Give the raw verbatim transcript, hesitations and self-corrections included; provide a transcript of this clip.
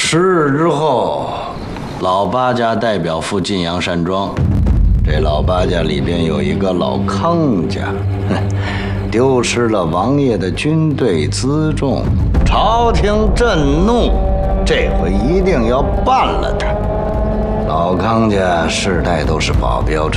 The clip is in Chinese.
十日之后，老八家代表赴晋阳山庄。这老八家里边有一个老康家，丢失了王爷的军队辎重，朝廷震怒，这回一定要办了他。老康家世代都是保镖出